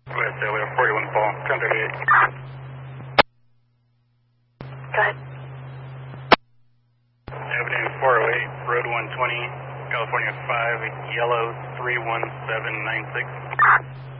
we have 41 Paul, 1038. Go ahead. Avenue 408, Road 120, California 5, Yellow 31796.